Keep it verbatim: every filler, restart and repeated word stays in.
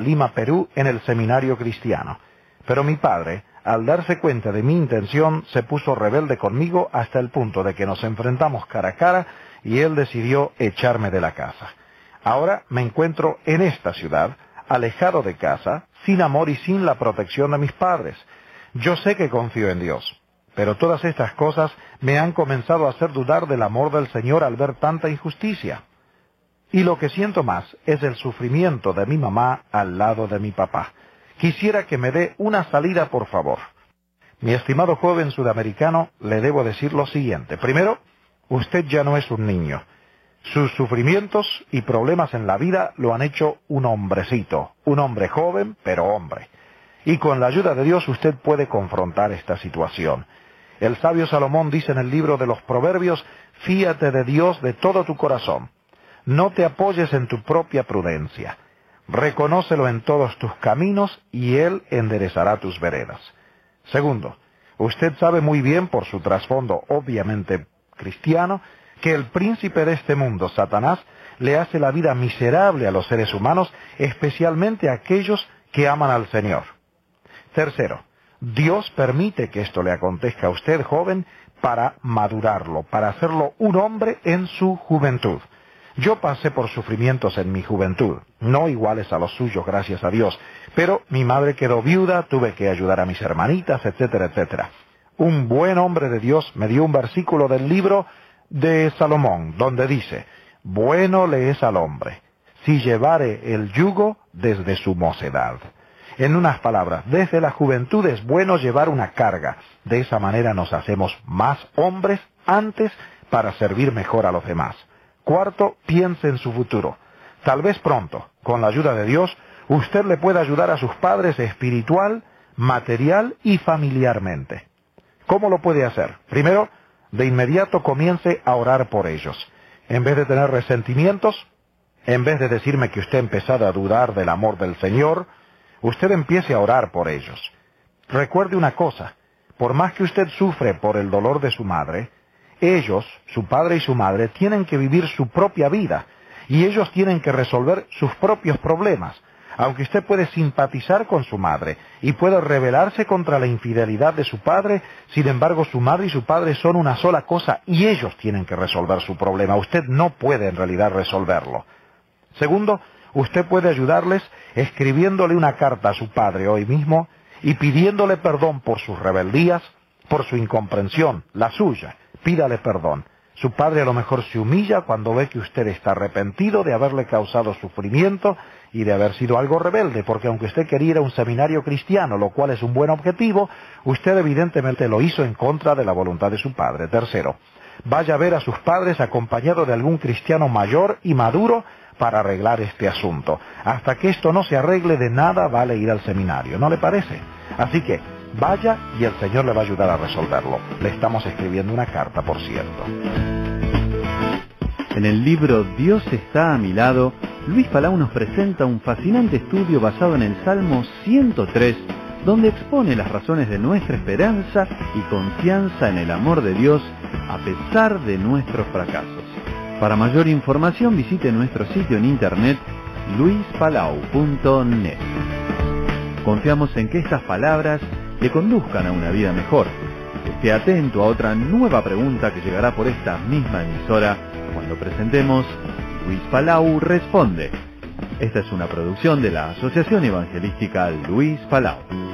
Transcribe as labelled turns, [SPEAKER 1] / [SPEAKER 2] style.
[SPEAKER 1] Lima, Perú, en el seminario cristiano. Pero mi padre, al darse cuenta de mi intención, se puso rebelde conmigo hasta el punto de que nos enfrentamos cara a cara y él decidió echarme de la casa. Ahora me encuentro en esta ciudad, alejado de casa, sin amor y sin la protección de mis padres. Yo sé que confío en Dios, pero todas estas cosas me han comenzado a hacer dudar del amor del Señor al ver tanta injusticia. Y lo que siento más es el sufrimiento de mi mamá al lado de mi papá. Quisiera que me dé una salida, por favor. Mi estimado joven sudamericano, le debo decir lo siguiente. Primero, usted ya no es un niño. Sus sufrimientos y problemas en la vida lo han hecho un hombrecito, un hombre joven, pero hombre. Y con la ayuda de Dios usted puede confrontar esta situación. El sabio Salomón dice en el libro de los Proverbios, fíate de Dios de todo tu corazón. No te apoyes en tu propia prudencia. Reconócelo en todos tus caminos y Él enderezará tus veredas. Segundo, usted sabe muy bien por su trasfondo obviamente cristiano, que el príncipe de este mundo, Satanás, le hace la vida miserable a los seres humanos, especialmente a aquellos que aman al Señor. Tercero, Dios permite que esto le acontezca a usted, joven, para madurarlo, para hacerlo un hombre en su juventud. Yo pasé por sufrimientos en mi juventud, no iguales a los suyos, gracias a Dios, pero mi madre quedó viuda, tuve que ayudar a mis hermanitas, etcétera, etcétera. Un buen hombre de Dios me dio un versículo del libro de Salomón, donde dice, bueno le es al hombre, si llevare el yugo desde su mocedad. En unas palabras, desde la juventud es bueno llevar una carga. De esa manera nos hacemos más hombres antes para servir mejor a los demás. Cuarto, piense en su futuro. Tal vez pronto, con la ayuda de Dios, usted le pueda ayudar a sus padres espiritual, material y familiarmente. ¿Cómo lo puede hacer? Primero, de inmediato comience a orar por ellos. En vez de tener resentimientos, en vez de decirme que usted ha empezado a dudar del amor del Señor, usted empiece a orar por ellos. Recuerde una cosa, por más que usted sufre por el dolor de su madre, ellos, su padre y su madre, tienen que vivir su propia vida, y ellos tienen que resolver sus propios problemas. Aunque usted puede simpatizar con su madre y puede rebelarse contra la infidelidad de su padre, sin embargo su madre y su padre son una sola cosa y ellos tienen que resolver su problema. Usted no puede en realidad resolverlo. Segundo, usted puede ayudarles escribiéndole una carta a su padre hoy mismo y pidiéndole perdón por sus rebeldías, por su incomprensión, la suya. Pídale perdón. Su padre a lo mejor se humilla cuando ve que usted está arrepentido de haberle causado sufrimiento y de haber sido algo rebelde, porque aunque usted quería ir a un seminario cristiano, lo cual es un buen objetivo, usted evidentemente lo hizo en contra de la voluntad de su padre. Tercero, vaya a ver a sus padres acompañado de algún cristiano mayor y maduro para arreglar este asunto. Hasta que esto no se arregle, de nada vale ir al seminario, ¿no le parece? Así que vaya y el Señor le va a ayudar a resolverlo. Le estamos escribiendo una carta, por cierto.
[SPEAKER 2] En el libro Dios está a mi lado, Luis Palau nos presenta un fascinante estudio basado en el Salmo ciento tres, donde expone las razones de nuestra esperanza y confianza en el amor de Dios a pesar de nuestros fracasos. Para mayor información visite nuestro sitio en internet luis palau punto net. Confiamos en que estas palabras le conduzcan a una vida mejor. Esté atento a otra nueva pregunta que llegará por esta misma emisora cuando presentemos Luis Palau Responde. Esta es una producción de la Asociación Evangelística Luis Palau.